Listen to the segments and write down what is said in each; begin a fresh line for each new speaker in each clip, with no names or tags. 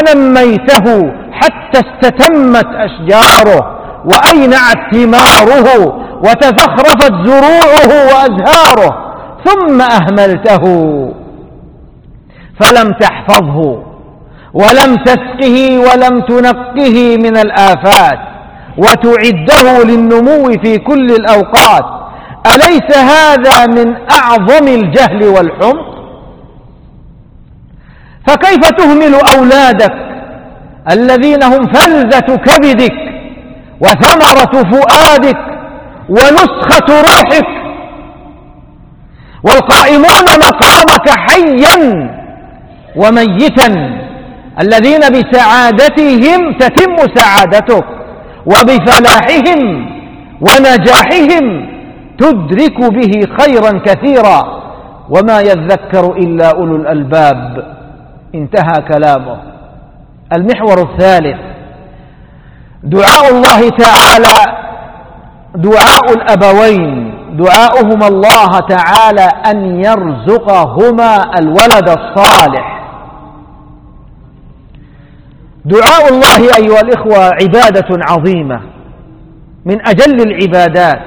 ونميته حتى استتمت أشجاره وأينعت ثماره وتزخرفت زروعه وأزهاره، ثم أهملته فلم تحفظه ولم تسقه ولم تنقه من الآفات وتعده للنمو في كل الأوقات، أليس هذا من أعظم الجهل والحمق؟ فكيف تهمل أولادك الذين هم فلذة كبدك وثمرة فؤادك ونسخة روحك، والقائمون مقامك حيا وميتا، الذين بسعادتهم تتم سعادتك وبفلاحهم ونجاحهم تدرك به خيرا كثيرا، وما يذكر إلا أولو الألباب. انتهى كلامه. المحور الثالث دعاء الله تعالى، دعاء الأبوين، دعاؤهما الله تعالى أن يرزقهما الولد الصالح. دعاء الله أيها الإخوة عبادة عظيمة من أجل العبادات.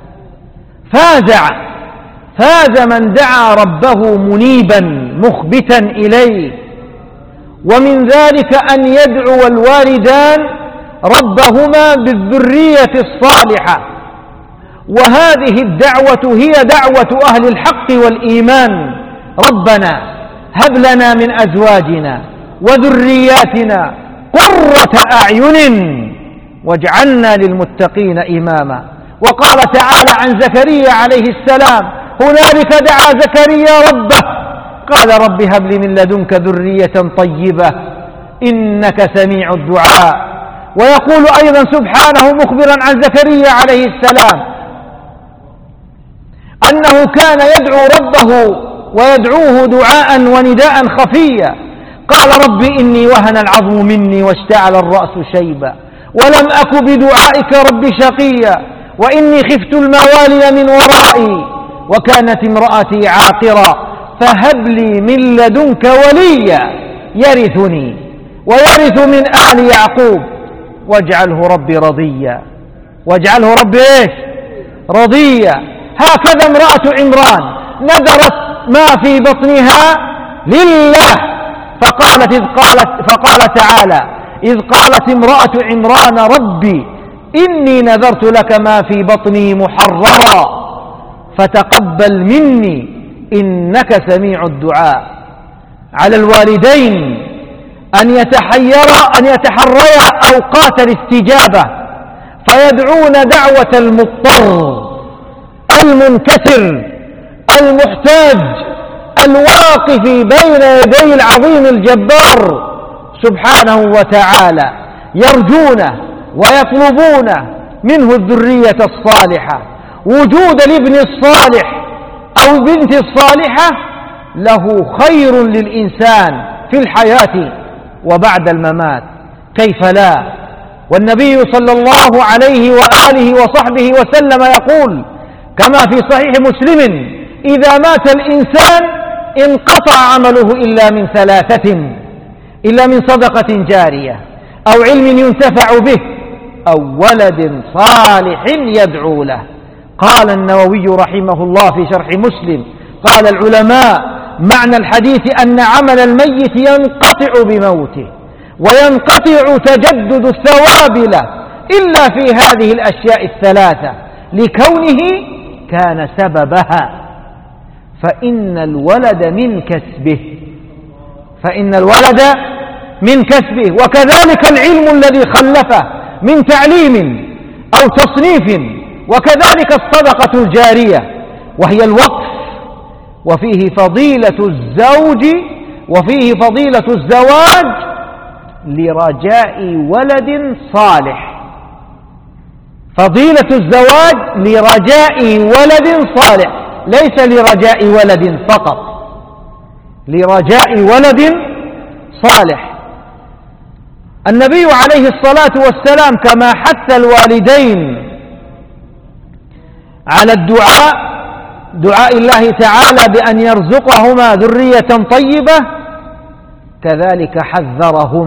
فاز من دعا ربه منيبا مخبتا إليه، ومن ذلك أن يدعو الوالدان ربهما بالذرية الصالحة، وهذه الدعوة هي دعوة أهل الحق والإيمان. ربنا هب لنا من أزواجنا وذرياتنا قرة أعين واجعلنا للمتقين إماما. وقال تعالى عن زكريا عليه السلام: هنالك دعا زكريا ربه قال رب هب لي من لدنك ذرية طيبة إنك سميع الدعاء. ويقول أيضا سبحانه مخبرا عن زكريا عليه السلام أنه كان يدعو ربه ويدعوه دعاء ونداء خفيا، قال رب إني وهن العظم مني واشتعل الرأس شيبا ولم أك بدعائك رب شقيا وإني خفت الموالي من ورائي وكانت امرأتي عاقرا فهب لي من لدنك وليا يرثني ويرث من آل يعقوب واجعله ربي رضيا. واجعله ربي إيش؟ رضيا. هكذا امرأة عمران نذرت ما في بطنها لله، فقال تعالى: إذ قالت امرأة عمران ربي إني نذرت لك ما في بطني محررا فتقبل مني إنك سميع الدعاء. على الوالدين أن يتحريا أوقات الاستجابة فيدعون دعوة المضطر المنكسر المحتاج الواقف بين يدي العظيم الجبار سبحانه وتعالى، يرجونه ويطلبون منه الذرية الصالحة. وجود الابن الصالح أو البنت الصالحة له خير للإنسان في الحياة وبعد الممات، كيف لا؟ والنبي صلى الله عليه وآله وصحبه وسلم يقول كما في صحيح مسلم: إذا مات الإنسان انقطع عمله إلا من ثلاثة: إلا من صدقة جارية أو علم ينتفع به أو ولد صالح يدعو له. قال النووي رحمه الله في شرح مسلم: قال العلماء معنى الحديث أن عمل الميت ينقطع بموته وينقطع تجدد الثواب له إلا في هذه الأشياء الثلاثة لكونه كان سببها. فإن الولد من كسبه وكذلك العلم الذي خلفه من تعليم أو تصنيف، وكذلك الصدقة الجارية وهي الوقف. وفيه فضيلة الزوج وفيه فضيلة الزواج لرجاء ولد صالح. فضيلة الزواج لرجاء ولد صالح، ليس لرجاء ولد فقط، لرجاء ولد صالح. النبي عليه الصلاة والسلام كما حث الوالدين على دعاء الله تعالى بأن يرزقهما ذرية طيبة، كذلك حذرهما